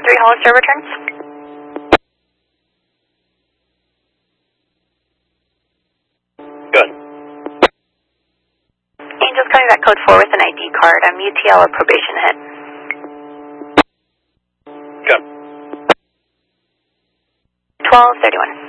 3 Hollister returns. Good. Angel's coming back code 4 with an ID card. I'm UTL or probation hit. Good. 1231.